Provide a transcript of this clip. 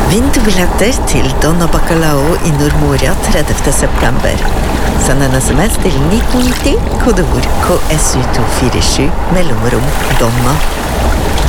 Vinn du billetter til Donna Bacalao i Nordmoria 30. september. Send en SMS til 1990, kodeord KSU247, mellomrom Donna.